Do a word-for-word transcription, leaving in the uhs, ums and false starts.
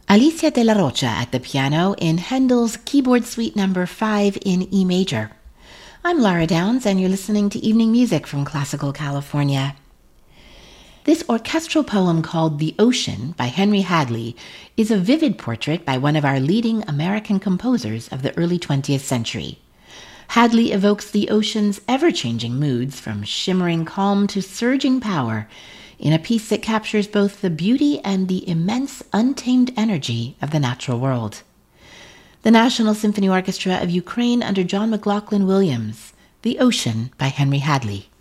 Alicia de la Rocha at the piano in Handel's Keyboard Suite number five in E major. I'm Lara Downs, and you're listening to Evening Music from Classical California. This orchestral poem called The Ocean by Henry Hadley is a vivid portrait by one of our leading American composers of the early twentieth century. Hadley evokes the ocean's ever-changing moods from shimmering calm to surging power in a piece that captures both the beauty and the immense untamed energy of the natural world. The National Symphony Orchestra of Ukraine under John McLaughlin Williams, The Ocean by Henry Hadley.